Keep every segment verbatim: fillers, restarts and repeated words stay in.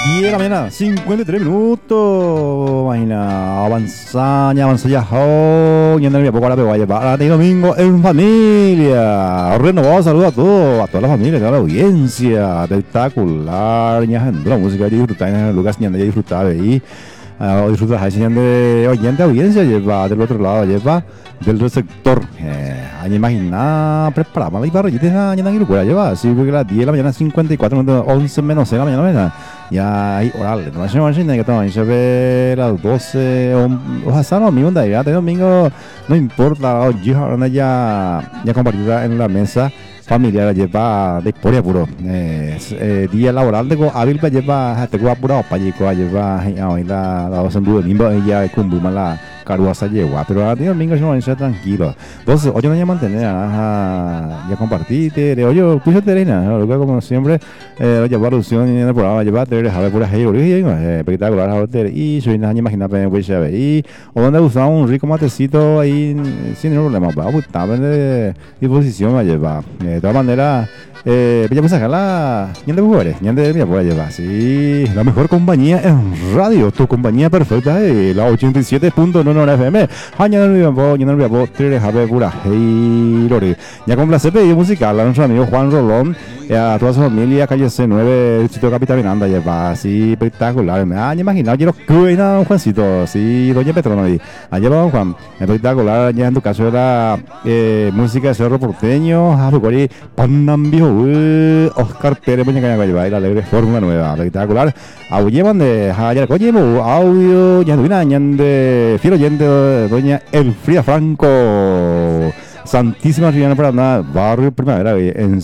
diez de la mañana, cincuenta y tres minutos. Imagina, avanza, ya avanza ya. Oh, y en el poco ahora me voy a llevar a domingo en familia. Renovado, saludo a todos, a toda la familia, a toda la audiencia. Espectacular, ya la música de disfrutar, Lucas, ya de disfrutar ahí. Uh, disfrutar de oyente audiencia, lleva del otro lado, lleva del receptor. Eh, hay imaginar, preparamos la parrillita, ya no quiero lleva, así porque las diez de la mañana, cincuenta y cuatro minutos, once menos seis de la mañana, ya hay oral. No se imagina que también se ve las doce, o sea, no, mi onda, ya de domingo, no importa, ya, ya, ya compartida en la mesa familiar, lleva de historia puro. Eh, eh, día laboral de hábil para llevar, te voy a pura para llevar, lleva, la la dos en duro, nimbo, ella cumple la caruasa lleva, pero a ti domingo yo no estoy tranquilo. Entonces, hoy no voy a mantener, ajá, ya compartiste, de oye, pucha terena, lo que como siempre, eh, lleva alusión en el programa, lleva te deja ver pura hey, origen, espectacular, ahorita, y soy nada, imagina, pues, ya ve, y o donde gustaba un rico matecito ahí, sin ningún problema, va, pues, estaba de disposición a llevar. De todas maneras, eh, ya pues sacarla, ñande mujeres, ñande me puede llevar, sí, la mejor compañía en radio, tu compañía perfecta, eh, la ochenta y siete punto nueve F M, año no olvidamos, ya no olvidamos, tres jabe pura, hey, lori, ya con placer pedido musical a nuestro amigo Juan Rolón, eh, a toda su familia, calle C nueve, el sitio Capital Miranda, lleva, sí, espectacular, me han imaginado, quiero que venga un Juancito, sí, doña Petrona ahí, allá va Juan, espectacular, ya en tu caso era eh, música de Cerro Porteño, a Bucori, Panambio, Oscar Pérez, Muñeca Caña, la alegre fórmula nueva, espectacular, audio llevan de Jayar Coñe, audio, ya de de fiel oyente, doña Elfrida Franco, Santísima Riviana Paraná, barrio Primavera, en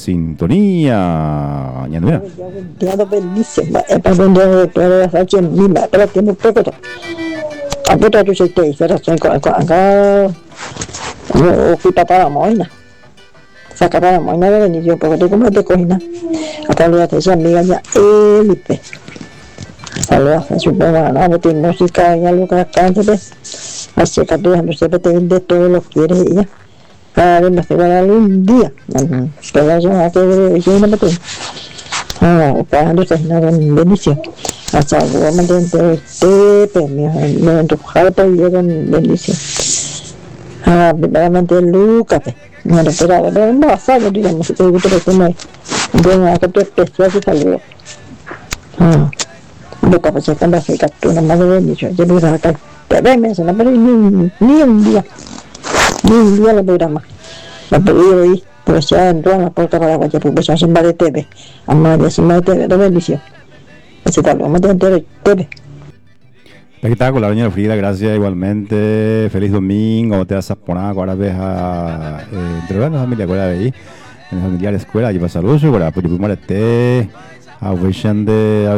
sintonía, ya no Dia bellissima, è per vendere per farci lima, però tiene poco tempo. A puta tu sei te, però sei ancora occupa para moina. Saca para moina de venir yo, porque te como te cocina. Acá le hace esa amiga ya, Elipe. Saludos a su programa, no, tiene música, ya lo que canta, así que tú no se te de todo lo que quiere ella. Cada vez me hace ganar un día, pero yo a que yo no me tengo. Ah, para que no con bendición. Hasta luego, me entiendo, te premio, me entujar para ir con bendición. Ah, verdaderamente Lucas, me lo esperaba, pero no pasa, digamos, que te gusta que me bueno, a que tú especial y saludo. Ah. Lucas, pues están las fechas, tú no me has bendición, yo no sé acá, te ves, me no pero ni ni un día, ni un día lo programa, lo pedí hoy. Pues ya entró en la puerta para Guaya, pues ya sin de T V, a más de sin de T V, de bendición. Ese tal, vamos a tener T V. Espectacular, doña Frida, gracias igualmente. Feliz domingo, te vas a poner ahora ves a entre la familia, ahora veis, en la familia de la escuela, lleva saludos, ahora pues yo primero te a de a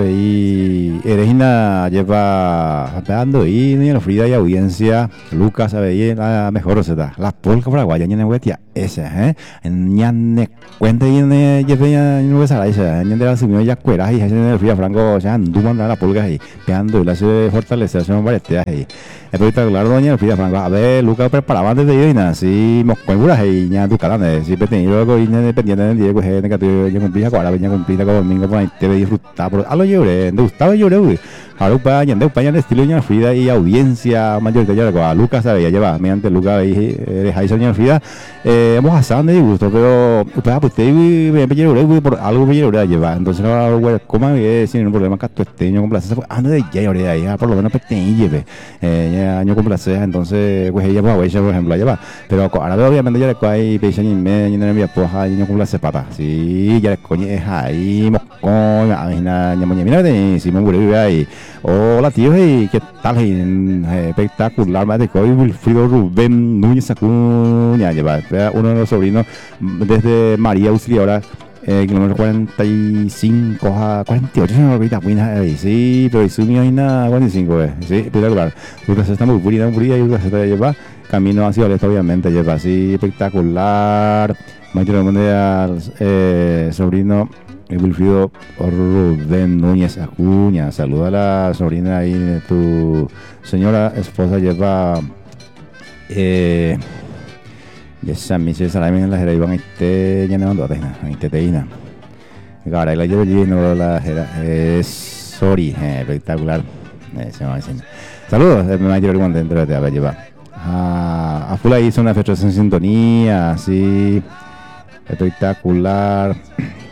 ver Erejina lleva dando y doña Frida y audiencia Lucas a ver la mejor receta las polcas paraguayas ñane huetia esa eh ñane cuenta y ñane lleva no esa esa ñane la subió ya cueras y ñane Frida Franco o sea anduman la polcas ahí peando y la hace fortalecer son varias ahí espectacular doña Frida Franco a ver Lucas preparaba antes de ir y nada así moscueguras y ñane tu calane siempre tenido algo independiente del día que gente yo cumplía ahora venía cumplida con domingo por ahí te ve disfrutar por a lo lloré de gustaba lloré güey ahora pa ñande pa ñande estilo ñane Frida y audiencia mayor que yo a Lucas sabía lleva mediante Lucas y eres ahí ñane Frida eh hemos asado de gusto pero pues pues te me lloré por algo me lloré lleva entonces no güey coma sin ningún problema que esteño con placer anda de ya lloré ahí por lo menos pues te lleve eh año con placer entonces pues ella pues güey por ejemplo lleva pero ahora obviamente ya le cuai pecha ni me ni me poja año con placer pata sí ya le coño es ahí con imagina ña moña mira de si me vuelve ahí hola tío y qué tal espectacular más de hoy Wilfrido Rubén Núñez Acuña lleva uno de los sobrinos desde María Auxiliadora eh, kilómetro cuarenta y cinco a cuarenta y ocho se me olvida ahí sí pero su mío hay nada cuarenta y cinco eh, sí espectacular porque se está muy purida muy purida y se está lleva camino hacia el este obviamente lleva así espectacular mayor mundial eh, sobrino Wilfrido Rubén Núñez Acuña, saluda a la sobrina ahí de tu señora esposa lleva eh ya sami se salamin la jera iban este ya no ando tena este teina gara la llevo lleno la jera es Sori, eh, espectacular. Eh, se llama así. Saludos, me va a llevar un dentro de te va a llevar. Ah, a full ahí hizo una fecha en sintonía, sí, espectacular.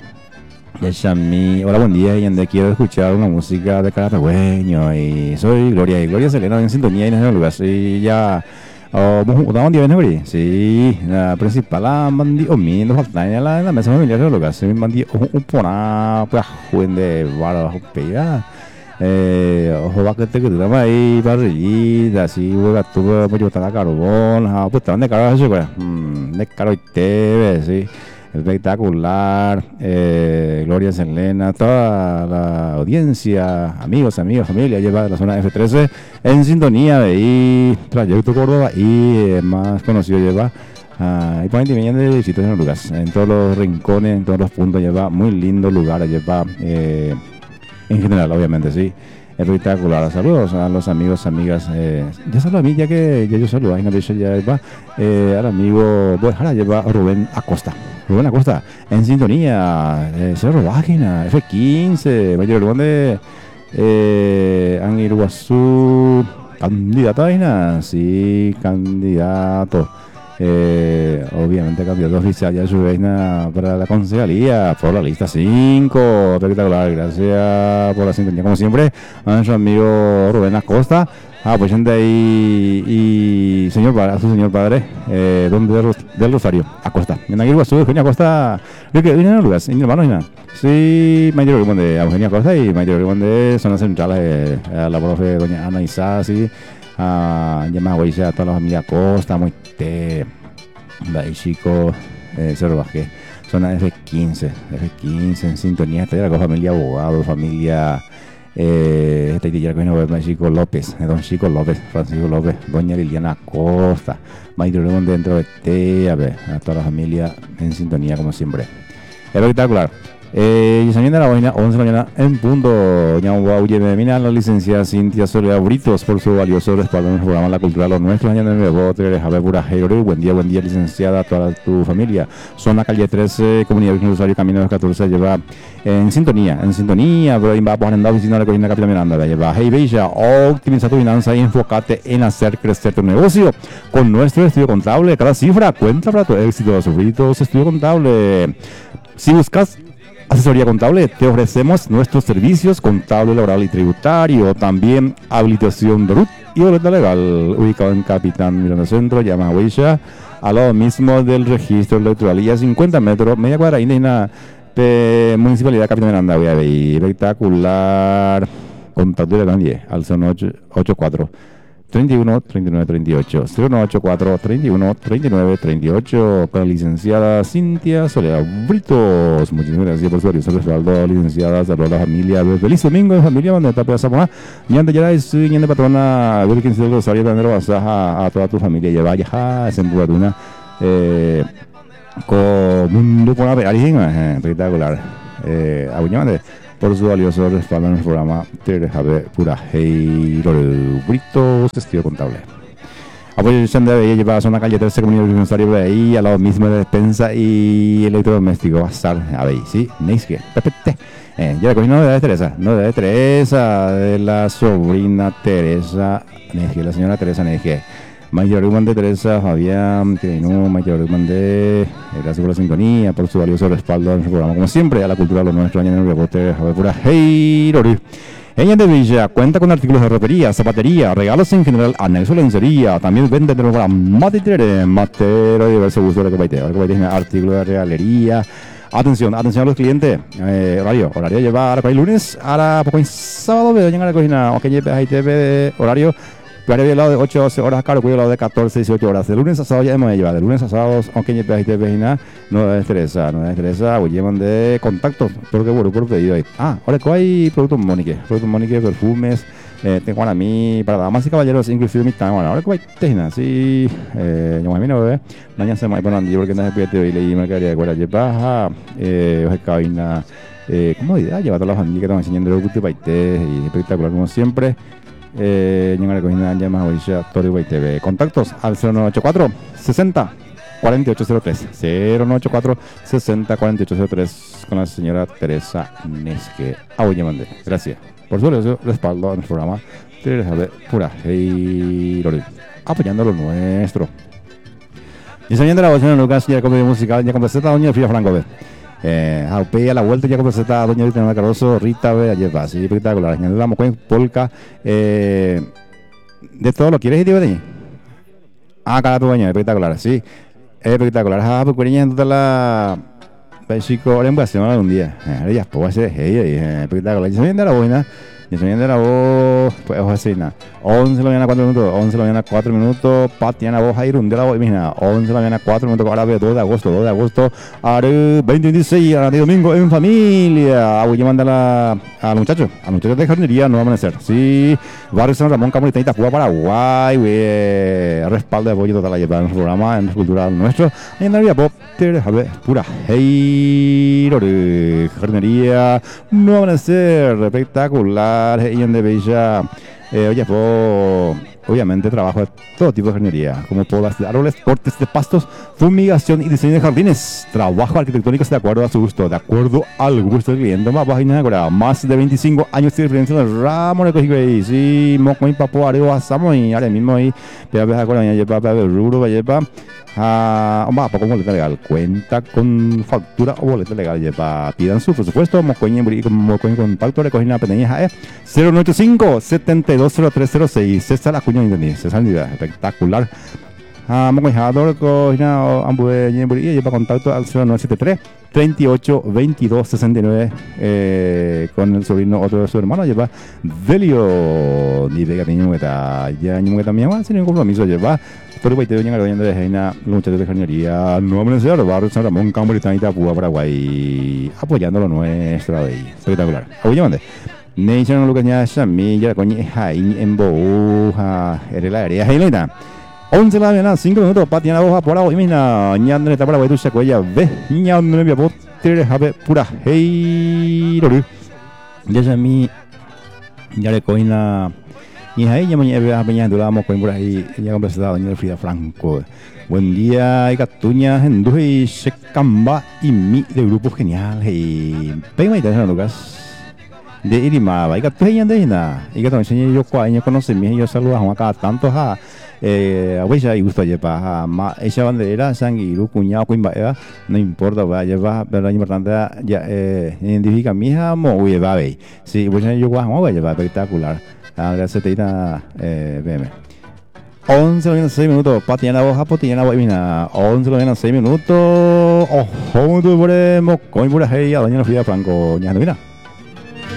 Yashami, hola, buen día, y donde quiero escuchar una música de carapagüeño y soy Gloria y Gloria Selena en sintonía y en el lugar, sí, ya. Oh, un día ven sí, la principal la mandi o mi no falta en la la mesa familiar de lugar, sí, mandi un pona pues juven de vara pega. Eh, ojo va que te que dama ahí parrillita así huega tuvo mucho tan carbón, ah, pues tan de caro eso, pues, de caro y te sí. Espectacular, eh, Gloria Selena, toda la audiencia, amigos, amigos, familia, lleva de la zona F trece en sintonía de ahí, Trayecto Córdoba y eh, más conocido lleva, uh, y ponente vienen de distintos lugares, en todos los rincones, en todos los puntos, lleva muy lindos lugares, lleva, eh, en general, obviamente, sí. Espectacular, saludos a los amigos, amigas. Eh, ya saludo a mí, ya que ya yo saludo a Ignacio, ya va eh, al amigo, bueno, ahora lleva Rubén Acosta. Rubén Acosta, en sintonía, eh, Cerro Página, F quince, Mayor Rubén de eh, Anguirguazú, candidato a sí, candidato. Eh, obviamente candidato oficial ya su reina para la concejalía por la lista cinco, espectacular, gracias por la sintonía como siempre a nuestro amigo Rubén Acosta, apoyante ahí y señor padre, a su señor padre, eh, donde del, del Rosario, Acosta, en Aguirre Guazú, Eugenia Acosta, creo que viene en lugar, en hermano, sí, mayor Rubén de Eugenia Acosta y mayor Rubén de zona central, eh, a la profe doña Ana Isa, sí. Ah, llama hoy a toda la familia Costa, muy te, de chico, eh, Cerro Baje, zona F quince, F quince en sintonía, está con familia abogado, familia, eh, está ya con el Chico López, eh, don Chico López, Francisco López, doña Liliana Costa, Maite León dentro de te, a ver, a toda la familia en sintonía como siempre, espectacular. Eh, y saliendo de la vaina, once de la mañana en punto. Ñauhua Uyememina, la licenciada Cintia Soledad Britos, por su valioso respaldo en el programa La Cultura Los Nuestros. Año de nuevo, Javier Burajero. Buen día, buen día, licenciada, a toda tu familia. Zona calle trece, Comunidad Virgen Rosario, Camino de los catorce, lleva en sintonía, en sintonía, pero va por andar oficina de la Colina Capital Miranda. Lleva, hey, Bella, optimiza tu finanza y enfócate en hacer crecer tu negocio. Con nuestro estudio contable, cada cifra cuenta para tu éxito. Britos, estudio contable. Si buscas asesoría contable, te ofrecemos nuestros servicios contable, laboral y tributario, también habilitación de R U T y boleta legal, ubicado en Capitán Miranda Centro, llama Huella, al lado mismo del registro electoral y a cincuenta metros, media cuadra indígena de Municipalidad Capitán Miranda, espectacular, contacto de la al cero ocho cuatro treinta y uno, treinta y nueve, treinta y ocho, cero nueve ocho cuatro, treinta y uno, treinta y nueve, treinta y ocho, con la licenciada Cintia Soledad Britos. Muchísimas gracias por su valioso respaldo, licenciada. Saludos a la familia. Feliz domingo en familia, donde está por Zamora. Ñande ya es ñande patrona, Virgen del Rosario, también lo vas a, a toda tu familia. Lleva ya, es en Bugatuna, eh, con mundo con la pegarísima, espectacular. Eh, Aguñamante, por su valioso respaldo en el programa Terejave Purajeiro Britos, estudio contable. Apoyo de lleva a zona calle trece, Comunidad Universitaria de ahí, al lado mismo de despensa y electrodoméstico. Bazar, a ver, sí, Neisque, repete. Eh, ya recogí novedades de Teresa, novedades de Teresa, de la sobrina Teresa Neisque, la señora Teresa Neisque. Mayor Rubén de Teresa, Fabián, Tirino, Mayor Rubén de, gracias por la sintonía, por su valioso respaldo en su programa. Como siempre, a la cultura lo nuestro, año en el rebote, Javier Purajeiro. Ella de Villa cuenta con artículos de ropería, zapatería, regalos en general, anexo lencería, también vende de nuevo matitere, matero y diversos gustos de que baite, artículos de regalería. Atención, atención a los clientes, eh, horario, horario lleva ahora para el lunes, ahora poco en sábado, veo llegar a la cocina, ok, lleva horario. Pero había lado de ocho a doce horas, claro, cuyo lado de catorce a dieciocho horas. De lunes a sábado ya hemos llevado. De lunes a sábado, aunque ya te página, no da estresa, no da estresa, o llevan de contacto, porque bueno, por pedido ahí. Ah, ahora que hay productos Mónique, productos Mónique, perfumes, eh, tengo a mí, para damas y caballeros, inclusive mi time, ahora que hay tejina, sí, eh, yo me imagino, bebé, no hay se me ponen allí porque no se pide y leí mercadería de cuerda, lleva, eh, oje cabina, eh, comodidad, lleva a toda la familia que están enseñando el gusto y paite, y espectacular como siempre. Eh, en la cocina llama Oisha Tori T V. Contactos al cero nueve ocho cuatro sesenta cuarenta y ocho cero tres, cero nueve ocho cuatro sesenta cuarenta y ocho cero tres con la señora Teresa Neisque. Ah, voy llamando. Gracias. por su respaldo a nuestro programa de Pura Hey Lore, apoyando lo nuestro. Diseñando la voz de Lucas, ya como musical, ya como doña Frida Franco, ve. Eh, a la vuelta ya como doña Rita Caroso, Rita, ve, ayer va, sí, espectacular. Añadimos con polka, eh, de todo lo quieres y de ahí. Ah, cada tu baño, espectacular, sí, espectacular. Ah, pues cuando ya la chico, ahora en Barcelona un día, eh, ya puedo hacer, hey, espectacular. Diseñando la buena. Diseñando la voz, pues ojo así, nada. once de la mañana, cuatro minutos. once de la mañana, cuatro minutos. Patia la voz, ahí runde la voz, mira. once de la mañana, cuatro minutos. Ahora veo dos de agosto, dos de agosto. Ahora veinte veintiséis, ahora de domingo en familia. Voy a mandar a, al muchacho, al muchacho de jardinería, no va a amanecer. Sí, Barrio San Ramón, Camoritán, Itacuba, Paraguay, güey. Respaldo de apoyo total a llevar en nuestro programa, en nuestro cultural nuestro. Ahí en la vida, pop, pura. Hey, jardinería, no va a amanecer. Espectacular. Y en de Bella, eh, oye, pues, obviamente trabajo de todo tipo de jardinería, como podas de árboles, cortes de pastos, fumigación y diseño de jardines, trabajo arquitectónico de acuerdo a su gusto, de acuerdo al gusto del cliente, más bajo y nada, más de veinticinco años de experiencia en el ramo de cogido ahí, sí, moco y papo, arriba, asamos y ahora mismo ahí, te vas a acordar, ya lleva, para el rubro, va lleva. Ah, va, poco boleta legal, cuenta con factura o boleta legal, lleva, pidan su presupuesto, mocoña en contacto, recogen la pendeja, eh, cero nueve cinco, setenta y dos cero tres cero seis, César Acuña Indeni, César Nida, espectacular. Ah, mocoñador, cogina, ambue, lleva contacto al cero nueve siete tres, treinta y ocho, veintidós, sesenta y nueve, eh, con el sobrino, otro de su hermano, lleva Delio, ni vega niño que ya niño que también va, sin ningún compromiso, lleva. Por el doña Garoña de Reina, muchachos de jardinería, no amanecer, barrio San Ramón, Camoritán, Itapúa, Paraguay, apoyando lo nuestro ahí. Espectacular. Oye, mande. Nation Lucas ya Shamilla, coña, Jain, en Boja, eres la área, Jailena. once de la mañana, cinco minutos, patia la hoja por agua, y mira, ñandre, está Paraguay, tu chacuella, ve, ñandre, mi apó, tere, jabe, pura, hey, lori. Ya Shami, ya le coina. Y ahí ya mañana mañana duramos con por ahí ya conversado doña Frida Franco. Buen día, Catuña, Hendui, Shekamba y mi de grupo genial. Y pega más interesante Lucas. De Irima, y Catuña de Ina. Y que también yo cuando conoce mi yo saludo a cada tanto a eh a veces hay gusto llevar a esa bandera sanguiru cuñado cuimba no importa va llevar pero lo importante ya eh identifica mi hija mo lleva ve. Sí, pues yo cuando voy a llevar espectacular. Ahora se te irá, eh, B M. once de la mañana, seis minutos. Patiana hoja, patiana boimina. once de la mañana, seis minutos. Ojo, muy bueno. Coin por ahí, a doña Frida Franco. Ya no mira.